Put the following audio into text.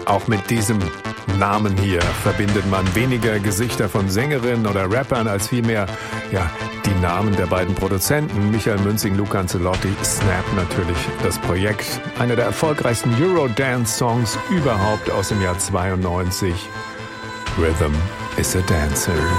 Auch mit diesem Namen hier verbindet man weniger Gesichter von Sängerinnen oder Rappern als vielmehr, ja, die Namen der beiden Produzenten, Michael Münzing, Luca Ancelotti, Snap natürlich das Projekt. Einer der erfolgreichsten Eurodance-Songs überhaupt aus dem Jahr 92. Rhythm is a Dancer.